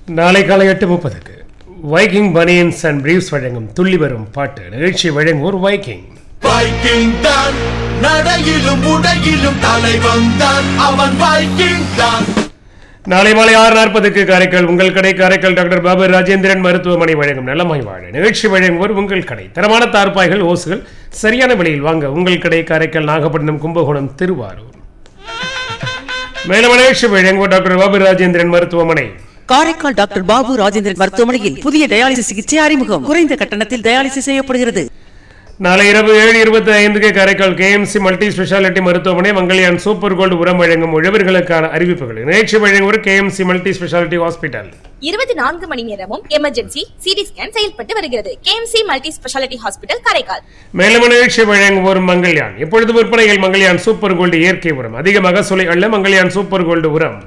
நாளை காலை 8:30 Viking banians and briefs வழங்கும் துள்ளி வரும் பாட்டு நிகழ்ச்சி வழங்குவோர் வைக்கிங். வைக்கிங் தான் நடையிலும் உடையிலும் தலைவன் தான் அவன் வைக்கிங் தான். நாளை மாலை 6:40 காரைக்கால் உங்கள் கடை காரைக்கால் டாக்டர் பாபு ராஜேந்திரன் மருத்துவமனை வழங்கும் நலமாய் வாழ நிகழ்ச்சி வழங்குவோர் உங்கள் கடை. தரமான தார்பாய்கள் ஓசுகள் சரியான விலையில் வாங்க உங்கள் கடை காரைக்கால் நாகப்பட்டினம் கும்பகோணம் திருவாரூர். மேலும் நிகழ்ச்சி வழங்குவோர் டாக்டர் பாபு ராஜேந்திரன் மருத்துவமனை காரைக்கால் டாக்டர் பாபு ராஜேந்திரன் மருத்துவமனையில் புதிய டயாலிசிஸ் சிகிச்சை அறிமுகம். குறைந்த கட்டணத்தில் டயாலிசிஸ் செய்யப்படுகிறது. நாளை இரவு 7:25 காரைக்கால் கேஎம்சி மல்டி ஸ்பெஷாலிட்டி மருத்துவமனை மங்கள்யான் சூப்பர் கோல்டு உரம் வழங்கும் உழவர்களுக்கான அறிவிப்புகள். நிகழ்ச்சி வழங்குவோர் கேஎம்சி மல்டி ஸ்பெஷாலிட்டி ஹாஸ்பிட்டல். 24 மணி நேரமும் எமர்ஜென்சி சிடி ஸ்கேன் செயல்பட்டு வருகிறது. KMC multi speciality hospital Karaikal. மேலும் நிகழ்ச்சி வழங்குவோர் மங்கள்யான். இப்பொழுது விற்பனையில் மங்கள்யான் சூப்பர் கோல்டு இயற்கை உரம். அதிக மகசூலை அல்ல மங்கள்யான் சூப்பர் கோல்டு உரம்.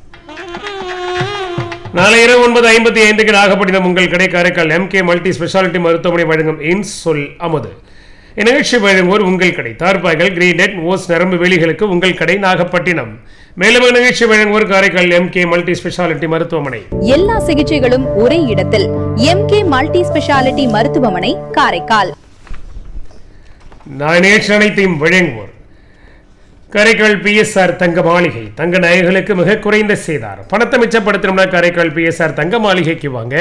நாளை இரவு 9:55 நாகப்பட்டினம் உங்கள் கடை காரைக்கால் எம்கே மல்டி ஸ்பெஷாலிட்டி மருத்துவமனை வழங்கும் இன்சொல் அமுது. இந்நிகழ்ச்சி வழங்குவோர் உங்கள் கடை தார்பாய்கள் கிரீனெட் ஓஸ் நரம்பு வேலிகளுக்கு உங்கள் கடை நாகப்பட்டினம். மேலும் நிகழ்ச்சி வழங்குவோர் காரைக்கால் எம்கே மல்டி ஸ்பெஷாலிட்டி மருத்துவமனை. எல்லா சிகிச்சைகளும் ஒரே இடத்தில் எம்கே மல்டி ஸ்பெஷாலிட்டி மருத்துவமனை காரைக்கால். நான் நிகழ்ச்சி அனைத்தையும் வழங்குவோர் காரைக்கால் பிஎஸ்ஆர் தங்க மாளிகை. தங்க நகைகளுக்கு மிக குறைந்த சேதாரம். பணத்தை மிச்சப்படுத்தணும்னா காரைக்கால் பிஎஸ்ஆர் தங்க மாளிகைக்கு வாங்க.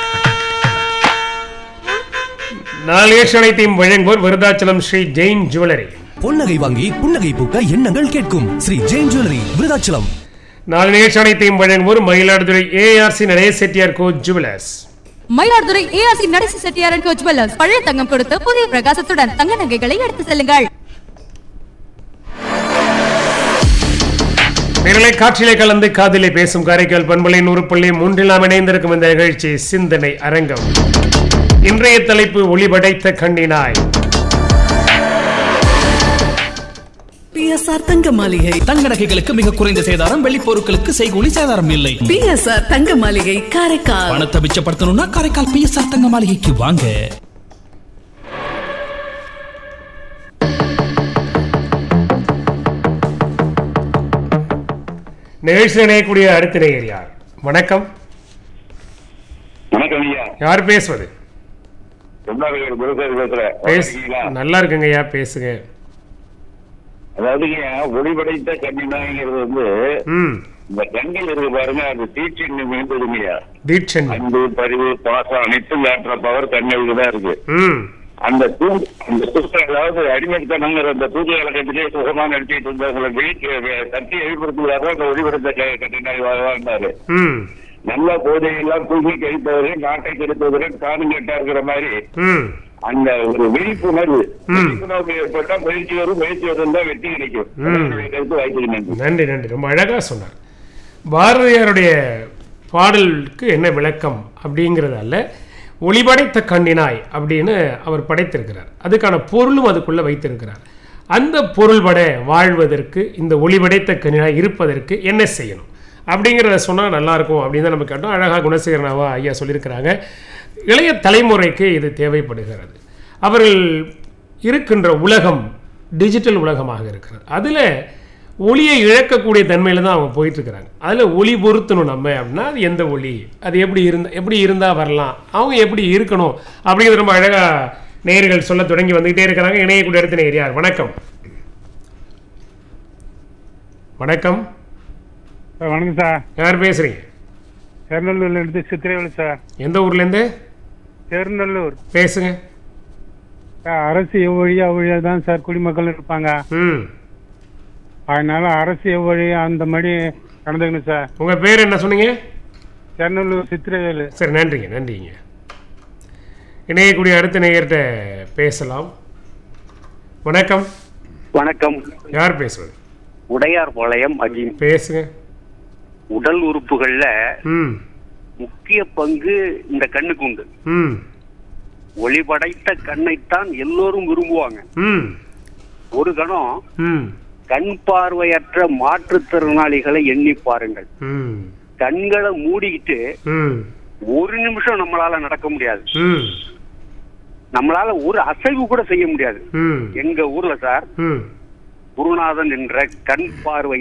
நாலு அனைத்தையும் வழங்குவோர் விருதாச்சலம் ஸ்ரீ ஜெயின் ஜுவல்லரி. பொன்னகை வாங்கி புன்னகை பூக்க எண்ணங்கள் கேட்கும் ஸ்ரீ ஜெயின் ஜுவல்லரி விருதாச்சலம். நாலு நிகழ்ச்சி அனைத்தையும் வழங்குவோர் மயிலாடுதுறை ஏஆர்சி நடேச செட்டியார் கோ ஜுவல்லர்ஸ். மயிலாடுதுறை ஏஆர்சி நடேச செட்டியார் கோ ஜுவல்லர்ஸ் பழைய தங்கம் கொடுத்து புதிய பிரகாசத்துடன் தங்க நகைகளை எடுத்து செல்லுங்கள். நேரலை காற்றிலே கலந்து காதிலே பேசும் காரைக்கால் பண்பலை 100.3 நாம் இணைந்திருக்கும் இந்த நிகழ்ச்சி சிந்தனை அரங்கம். இன்றைய தலைப்பு ஒளிபடைத்த கண்ணினாய். பிஎஸ்ஆர் தங்க மாளிகை. தங்க நகைகளுக்கு மிக குறைந்த சேதாரம். வெள்ளி பொருட்களுக்கு செய்கூலி சேதாரம் இல்லை. பிஎஸ்ஆர் தங்க மாளிகை காரைக்கால். பணத்தை மிச்சப்படுத்தணும்னா காரைக்கால் பிஎஸ்ஆர் தங்க மாளிகைக்கு வாங்க. நிகழ்ச்சி இணையக்கூடிய அடுத்த நேயர் யார்? வணக்கம். வணக்கம் ஐயா. யார் பேசுவது? நல்லா இருக்குங்க ஐயா, பேசுங்க. அதாவது ஒளிபடைத்த கண்ணினாங்கிறது வந்து இந்த கண்கள் இருக்கு பாருங்க, அது தீட்சணி மீண்டதுங்கய்யா. தீட்சணி அன்பு பரிவு பாசம் அனைத்தும் காட்டுற பவர் கண்களுக்கு தான் இருக்கு. அந்த அதாவது அடிமைத்தனங்கிற அந்த தூதுகளை கட்டிலே சுகமா நடிச்சிட்டு இருந்தவங்களை தட்டி எழுப்படுத்துவதாக அந்த ஒளிபடைத்த கண்ணினாய் வாழ்ந்தாரு. நல்ல போதையெல்லாம் தூக்கி கழிப்பவரே நாட்டை கெடுப்பவரே காணும் கேட்டா இருக்கிற மாதிரி அந்த ஒரு விழிப்புணர்வு ஏற்பட்டா பயிற்சி வரும், பயிற்சி வரும் தான் வெற்றி கிடைக்கும். வாய்ப்பு. நன்றி நன்றி, ரொம்ப அழகா சொன்னார். பாரதியாருடைய பாடலுக்கு என்ன விளக்கம் அப்படிங்கிறதால ஒளிபடைத்த கண்ணினாய் அப்படின்னு அவர் படைத்திருக்கிறார். அதுக்கான பொருளும் அதுக்குள்ள வைத்திருக்கிறார். அந்த பொருள்பட வாழ்வதற்கு இந்த ஒளிபடைத்த கண்ணினாய் இருப்பதற்கு என்ன செய்யணும் அப்படிங்கிறத சொன்னால் நல்லாயிருக்கும் அப்படின்னு தான் நம்ம கேட்டோம். அழகாக குணசேகரனாவா ஐயா சொல்லியிருக்கிறாங்க. இளைய தலைமுறைக்கு இது தேவைப்படுகிறது. அவர்கள் இருக்கின்ற உலகம் டிஜிட்டல் உலகமாக இருக்கிறது. அதில் ஒளியை இழக்கக்கூடிய தன்மையில் தான் அவங்க போயிட்டுருக்கிறாங்க. அதில் ஒளி பொருத்தணும் நம்ம அப்படின்னா அது எந்த ஒளி, அது எப்படி இருந்தால் வரலாம், அவங்க எப்படி இருக்கணும் அப்படிங்கிறது ரொம்ப அழகாக நேயர்கள் சொல்ல தொடங்கி வந்துக்கிட்டே இருக்கிறாங்க. இணையக்கூடிய இடத்து நேயர் யார்? வணக்கம். வணக்கம். வணக்கம் சார். யார் பேசுறீங்க? திருநெல்லூர்லேருந்து சித்திரவேலு சார். எந்த ஊர்லேருந்து? திருநெல்லூர். பேசுங்க. அரசு எவ்வழியா தான் சார் குடிமக்கள் இருப்பாங்க. அதனால அரசு எவ்வழியா அந்த மாதிரி நடந்துக்கணும் சார். உங்க பேர் என்ன சொன்னீங்க? திருநெல்லூர் சித்திரவேலு. சரி, நன்றிங்க நன்றிங்க. இணையக்கூடிய அடுத்த நேயர்கிட்ட பேசலாம். வணக்கம். வணக்கம். யார் பேசுவது? உடையார் பாளையம் அஜீம். பேசுங்க. உடல் உறுப்புகள்ல முக்கிய பங்கு இந்த கண்ணுக்கு உண்டு. ஒளிபடைத்த கண்ணைத்தான் எல்லோரும் விரும்புவாங்க. ஒரு கணம் கண் பார்வையற்ற மாற்றுத்திறனாளிகளை எண்ணி பாருங்கள். கண்களை மூடிக்கிட்டு ஒரு நிமிஷம் நம்மளால நடக்க முடியாது. நம்மளால ஒரு அசைவு கூட செய்ய முடியாது. எங்க ஊர்ல சார் குருநாதன் என்ற கண் பார்வை